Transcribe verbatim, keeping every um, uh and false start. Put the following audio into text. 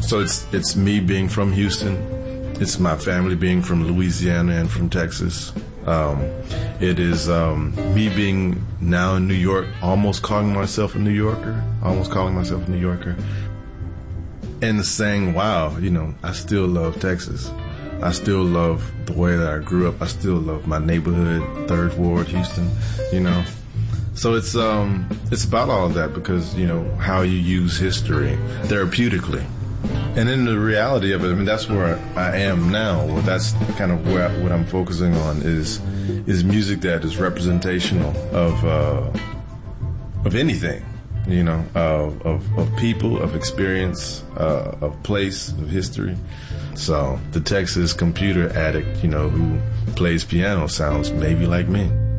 So it's it's me being from Houston. It's my family being from Louisiana and from Texas. Um, it is um, me being now in New York, almost calling myself a New Yorker, almost calling myself a New Yorker, and saying, wow, you know, I still love Texas. I still love the way that I grew up. I still love my neighborhood, Third Ward, Houston, you know. So it's um it's about all of that because, you know, how you use history therapeutically. And in the reality of it, I mean, that's where I am now. That's kind of where what I'm focusing on is is music that is representational of uh, of anything, you know, of, of, of people, of experience, uh, of place, of history. So the Texas computer addict, you know, who plays piano sounds maybe like me.